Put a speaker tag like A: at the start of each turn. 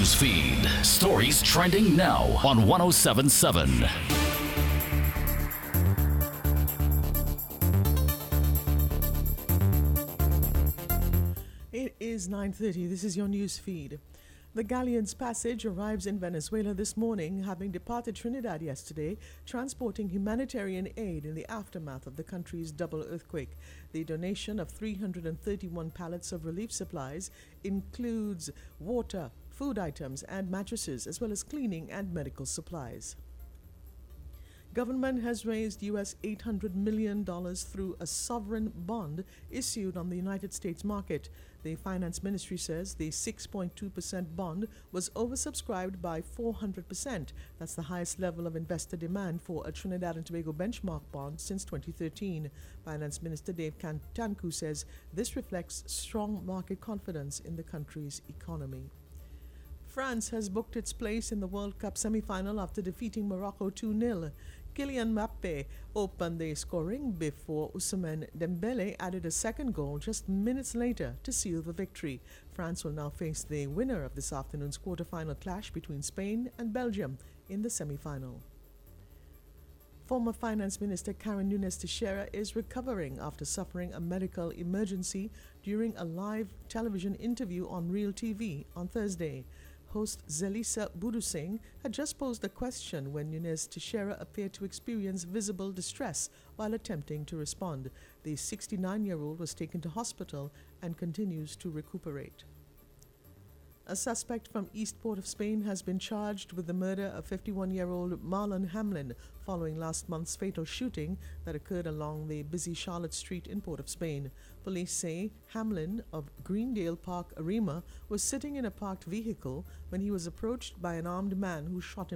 A: news feed. Stories trending now on 1077.
B: It is 9:30. This is your news feed. The Galleon's Passage arrives in Venezuela this morning, having departed Trinidad yesterday, transporting humanitarian aid in the aftermath of the country's double earthquake. The donation of 331 pallets of relief supplies includes water, food items, and mattresses, as well as cleaning and medical supplies. Government has raised US $800 million through a sovereign bond issued on the United States market. The Finance Ministry says the 6.2% bond was oversubscribed by 400%. That's the highest level of investor demand for a Trinidad and Tobago benchmark bond since 2013. Finance Minister Dave Tanku says this reflects strong market confidence in the country's economy. France has booked its place in the World Cup semi-final after defeating Morocco 2-0. Kylian Mbappe opened the scoring before Ousmane Dembele added a second goal just minutes later to seal the victory. France will now face the winner of this afternoon's quarter-final clash between Spain and Belgium in the semi-final. Former Finance Minister Karen Nunes Teixeira is recovering after suffering a medical emergency during a live television interview on Real TV on Thursday. Host Zelisa Budusing had just posed a question when Nunes Teixeira appeared to experience visible distress while attempting to respond. The 69-year-old was taken to hospital and continues to recuperate. A suspect from East Port of Spain has been charged with the murder of 51-year-old Marlon Hamlin following last month's fatal shooting that occurred along the busy Charlotte Street in Port of Spain. Police say Hamlin of Greendale Park, Arima, was sitting in a parked vehicle when he was approached by an armed man who shot him